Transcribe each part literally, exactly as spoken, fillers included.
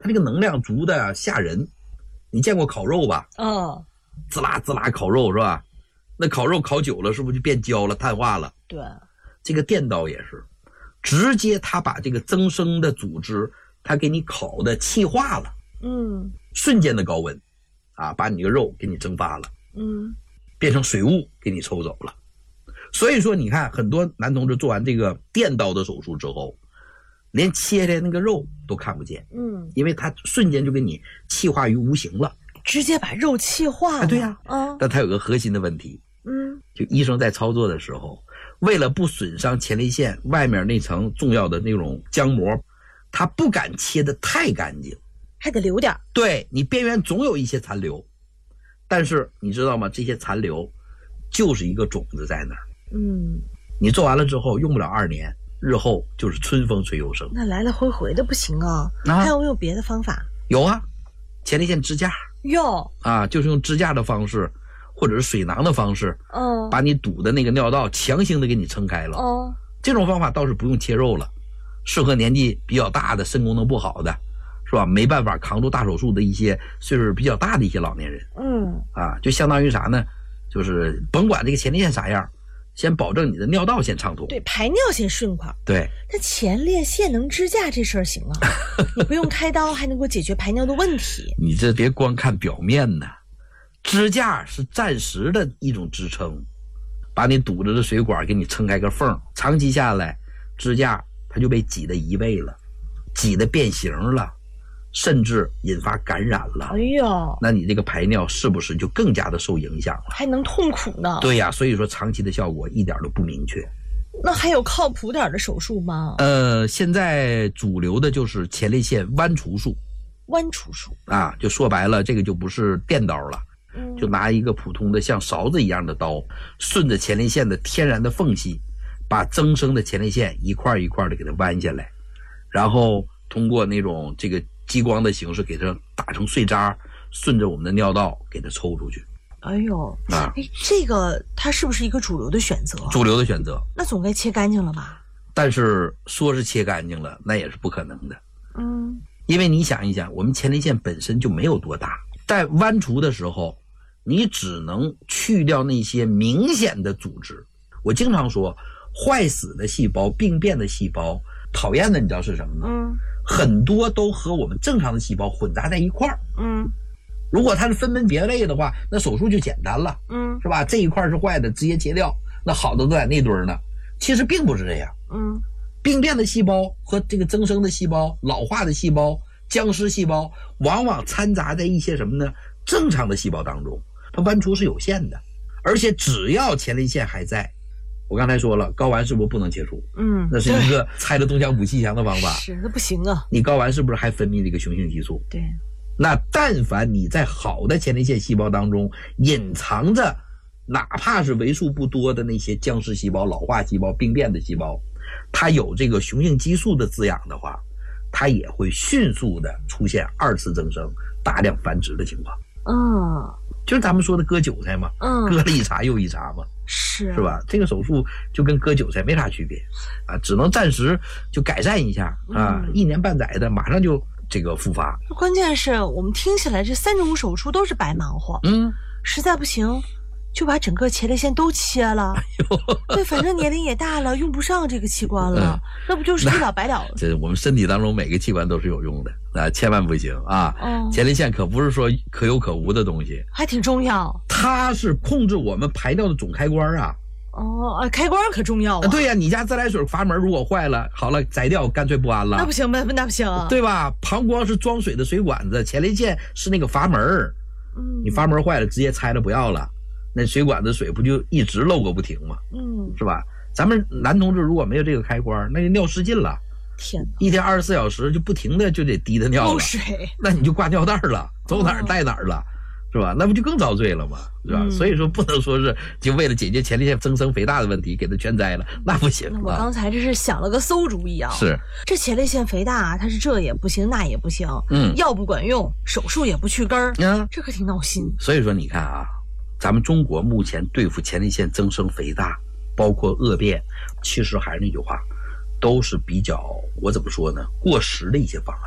它这个能量足的吓人。你见过烤肉吧？ 哦， 滋啦滋啦烤肉是吧？那烤肉烤久了是不是就变焦了、碳化了？ 对， 这个电刀也是，直接它把这个增生的组织，它给你烤的气化了， 嗯， 瞬间的高温，啊，把你这个肉给你蒸发了， 嗯， 变成水雾给你抽走了。所以说，你看很多男同志做完这个电刀的手术之后，连切的那个肉都看不见， 嗯， 因为它瞬间就给你气化于无形了， 直接把肉气化了。 啊、对呀、 啊， 但它有个核心的问题， 嗯， 就医生在操作的时候，为了不损伤前列腺外面那层重要的那种浆膜，他不敢切得太干净， 还得留点。 对，你边缘总有一些残留，但是你知道吗？这些残留就是一个种子在那儿。 嗯， 你做完了之后用不了二年，日后就是春风吹又生。 那来来回回的不行啊， 啊还有没有别的方法？ 有啊，前列腺支架有啊，就是用支架的方式，或者是水囊的方式， 嗯， 把你堵的那个尿道强行的给你撑开了。 哦， 这种方法倒是不用切肉了，适合年纪比较大的、肾功能不好的，是吧？没办法扛住大手术的一些岁数比较大的一些老年人， 嗯， 啊，就相当于啥呢？就是甭管这个前列腺啥样，先保证你的尿道先畅通。 对，排尿先顺快。 对， 那前列腺能支架这事儿行啊，你不用开刀还能够解决排尿的问题。 你这别光看表面呢，支架是暂时的一种支撑，把你堵着的水管给你撑开个缝，长期下来，支架它就被挤得移位了，挤得变形了，甚至引发感染了。 哎呦， 那你这个排尿是不是就更加的受影响了？ 还能痛苦呢。 对呀，所以说长期的效果一点都不明确。 那还有靠谱点的手术吗？ 呃，现在主流的就是前列腺剜除术。 剜除术啊，就说白了，这个就不是电刀了， 嗯， 就拿一个普通的像勺子一样的刀，顺着前列腺的天然的缝隙，把增生的前列腺一块一块的给它剜下来，然后通过那种这个激光的形式给它打成碎渣，顺着我们的尿道给它抽出去。 哎呦， 啊， 哎，这个它是不是一个主流的选择？ 主流的选择。 那总该切干净了吧？ 但是说是切干净了，那也是不可能的。 嗯， 因为你想一想，我们前列腺本身就没有多大，在剜除的时候，你只能去掉那些明显的组织。我经常说，坏死的细胞、病变的细胞，讨厌的你知道是什么吗？ 嗯， 很多都和我们正常的细胞混杂在一块儿。 嗯， 如果它是分门别类的话，那手术就简单了， 嗯， 是吧？这一块是坏的，直接切掉，那好的都在那堆儿呢。其实并不是这样。 嗯， 病变的细胞和这个增生的细胞、老化的细胞、僵尸细胞，往往掺杂在一些什么呢？正常的细胞当中，它剜除是有限的，而且只要前列腺还在，我刚才说了，睾丸是不是不能切除？ 嗯， 那是一个拆了东墙补西墙的方法。 是，那不行啊。 你睾丸是不是还分泌这个雄性激素？ 对。 那但凡你在好的前列腺细胞当中隐藏着，哪怕是为数不多的那些僵尸细胞、老化细胞、病变的细胞，它有这个雄性激素的滋养的话，它也会迅速的出现二次增生、大量繁殖的情况。 嗯， 就是咱们说的割韭菜嘛， 嗯， 割了一茬又一茬嘛， 是是吧？这个手术就跟割韭菜没啥区别啊，只能暂时就改善一下啊， 嗯、 一年半载的马上就这个复发。 关键是我们听起来这三种手术都是白忙活， 嗯， 实在不行就把整个前列腺都切了。对，反正年龄也大了，用不上这个器官了，嗯、那不就是一了百了？ 这我们身体当中每个器官都是有用的，啊，千万不行啊！哦、前列腺可不是说可有可无的东西， 还挺重要。 它是控制我们排尿的总开关啊。 哦，啊，开关可重要啊！ 对呀、啊，你家自来水阀门如果坏了，好了，摘掉，干脆不安了。 那不行，那那不行， 对吧？膀胱是装水的水管子，前列腺是那个阀门。嗯，你阀门坏了，直接拆了不要了，那水管子水不就一直漏个不停吗？嗯，是吧？咱们男同志如果没有这个开关，那就尿失禁了。 天哪， 一天二十四小时就不停的就得滴的尿了， 漏水， 那你就挂尿袋了，走哪儿带哪儿了。哦，是吧？那不就更遭罪了吗？是吧？嗯、所以说不能说是就为了解决前列腺增生肥大的问题给它全摘了，那不行、啊。 我刚才这是想了个馊主意啊！ 是这前列腺肥大，它是这也不行，那也不行，嗯，药不管用，手术也不去根儿，嗯，这可挺闹心。 所以说你看啊，咱们中国目前对付前列腺增生肥大，包括恶变，其实还是那句话，都是比较我怎么说呢，过时的一些方案。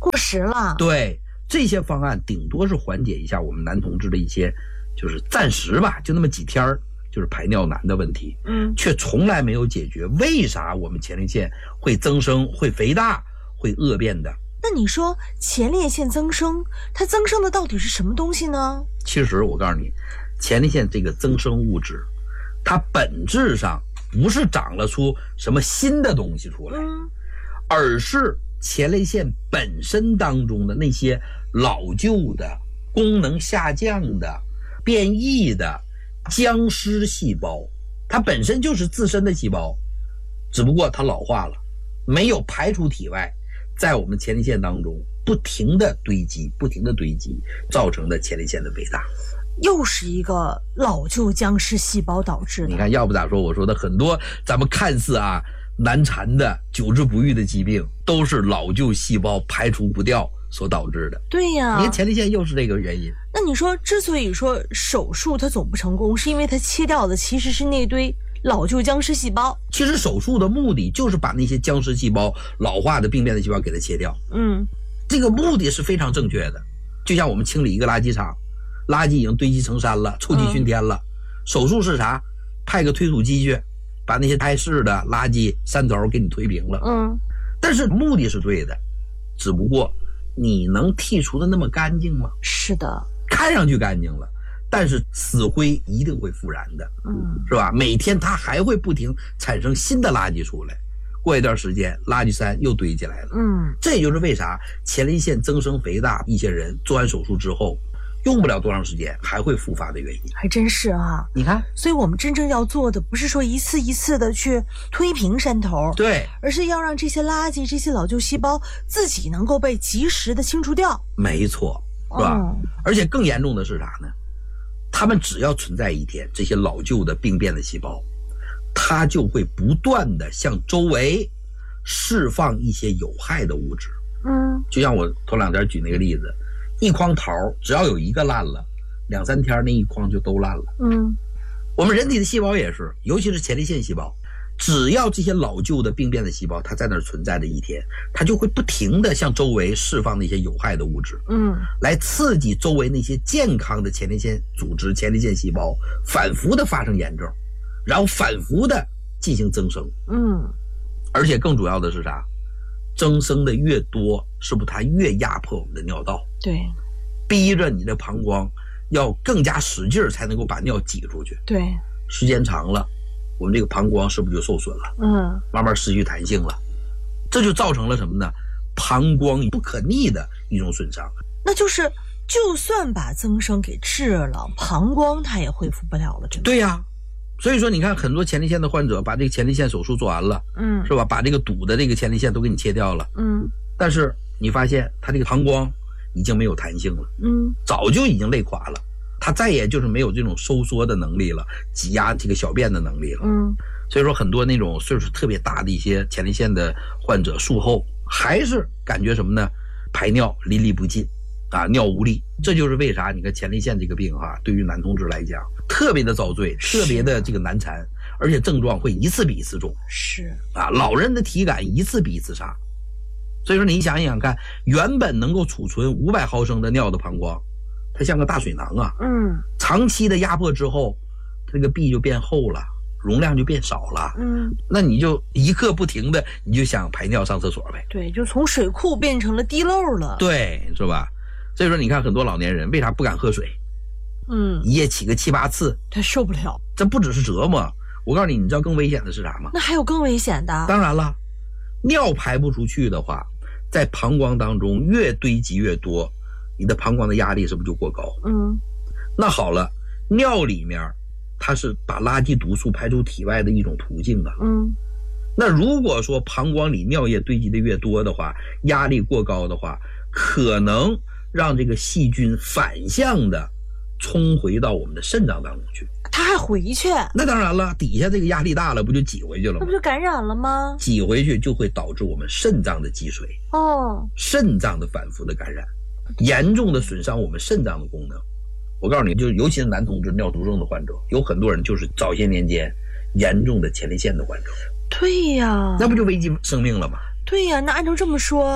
过时了。 对，这些方案顶多是缓解一下我们男同志的一些，就是暂时吧，就那么几天就是排尿难的问题， 嗯， 却从来没有解决为啥我们前列腺会增生、会肥大、会恶变的。 那你说前列腺增生，它增生的到底是什么东西呢？ 其实我告诉你，前列腺这个增生物质，它本质上不是长了出什么新的东西出来， 嗯， 而是前列腺本身当中的那些老旧的、功能下降的、变异的僵尸细胞，它本身就是自身的细胞，只不过它老化了，没有排出体外，在我们前列腺当中不停的堆积，不停的堆积，造成的前列腺的肥大。 又是一个老旧僵尸细胞导致的。 你看，要不咋说，我说的很多咱们看似啊难缠的、久治不愈的疾病，都是老旧细胞排除不掉所导致的。 对呀， 你看前列腺又是这个原因。 那你说，之所以说手术它总不成功，是因为它切掉的其实是那堆老旧僵尸细胞。 其实手术的目的就是把那些僵尸细胞、老化的病变的细胞给它切掉。 嗯， 这个目的是非常正确的。就像我们清理一个垃圾场，垃圾已经堆积成山了，臭气熏天了，嗯、手术是啥？派个推土机去，把那些碍事的垃圾山头给你推平了。 嗯， 但是目的是对的，只不过你能剔除的那么干净吗？ 是的， 看上去干净了，但是死灰一定会复燃的， 嗯， 是吧？每天它还会不停产生新的垃圾出来，过一段时间垃圾山又堆起来了。 嗯， 这也就是为啥前列腺增生肥大，一些人做完手术之后用不了多长时间还会复发的原因。 还真是啊， 你看， 所以我们真正要做的不是说一次一次的去推平山头， 对， 而是要让这些垃圾、这些老旧细胞自己能够被及时的清除掉。 没错，是吧？ 哦、 而且更严重的是啥呢？他们只要存在一天，这些老旧的病变的细胞，它就会不断的向周围释放一些有害的物质。 嗯， 就像我头两天举那个例子，一筐桃只要有一个烂了，两三天那一筐就都烂了。 嗯， 我们人体的细胞也是，尤其是前列腺细胞，只要这些老旧的病变的细胞它在那儿存在的一天，它就会不停的向周围释放那些有害的物质， 嗯， 来刺激周围那些健康的前列腺组织、前列腺细胞反复的发生炎症，然后反复的进行增生。 嗯， 而且更主要的是啥？增生的越多，是不是它越压迫我们的尿道？ 对， 逼着你的膀胱要更加使劲才能够把尿挤出去。 对， 时间长了，我们这个膀胱是不是就受损了？ 嗯， 慢慢失去弹性了，这就造成了什么呢？膀胱不可逆的一种损伤。 那就是就算把增生给治了，膀胱它也恢复不了了，真的。 对呀、啊，所以说你看很多前列腺的患者把这个前列腺手术做完了， 嗯， 是吧？把这个堵的这个前列腺都给你切掉了， 嗯， 但是你发现他这个膀胱已经没有弹性了， 嗯， 早就已经累垮了，他再也就是没有这种收缩的能力了，挤压这个小便的能力了， 嗯， 所以说很多那种岁数特别大的一些前列腺的患者术后还是感觉什么呢？排尿淋漓不尽啊，尿无力。这就是为啥你看前列腺这个病哈、啊，对于男同志来讲特别的遭罪，特别的这个难缠，而且症状会一次比一次重， 是啊，老人的体感一次比一次差。所以说你想一想看，原本能够储存五百毫升的尿的膀胱，它像个大水囊啊， 嗯， 长期的压迫之后，它这个壁就变厚了，容量就变少了， 嗯， 那你就一刻不停的你就想排尿上厕所呗， 对，就从水库变成了滴漏了， 对，是吧？所以说你看很多老年人为啥不敢喝水， 嗯， 一夜起个七八次， 他受不了。 这不只是折磨，我告诉你，你知道更危险的是啥吗？ 那还有更危险的？ 当然了，尿排不出去的话，在膀胱当中越堆积越多，你的膀胱的压力是不是就过高？ 嗯， 那好了，尿里面它是把垃圾毒素排出体外的一种途径啊。 嗯， 那如果说膀胱里尿液堆积的越多的话，压力过高的话，可能让这个细菌反向的冲回到我们的肾脏当中去。 它还回去？ 那当然了，底下这个压力大了，不就挤回去了吗？ 那不就感染了吗？ 挤回去就会导致我们肾脏的积水， 哦， 肾脏的反复的感染，严重的损伤我们肾脏的功能。我告诉你，就尤其是男同志尿毒症的患者，有很多人就是早些年间严重的前列腺的患者。 对呀， 那不就危及生命了吗？ 对呀，那按照这么说，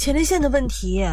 前列腺的问题。